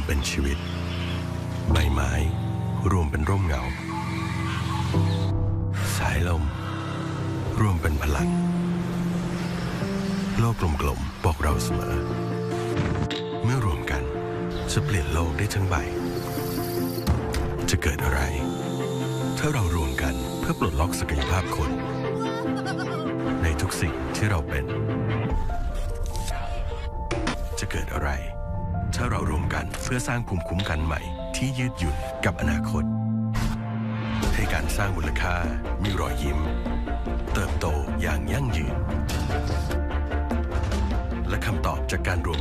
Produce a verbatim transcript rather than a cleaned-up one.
เป็นชีวิตใบไม้รวมเป็นร่มเงาสายลมรวมเป็นพลังโลกกลมๆบอกเราเสมอเมื่อรวมกันจะเปลี่ยนโลกได้ทั้งใบจะเกิดอะไรถ้าเรารวมกันเพื่อปลดล็อกศักยภาพคนในทุกสิ่งที่เราเป็นจะเกิดอะไรถ้าเรารวมกันเพื่อสร้างภูมิคุ้มกันใหม่ที่ยืดหยุ่นกับอนาคตให้การสร้างมูลค่ามีรอยยิ้มเติบโตอย่างยั่งยืนและคำตอบจากการรวม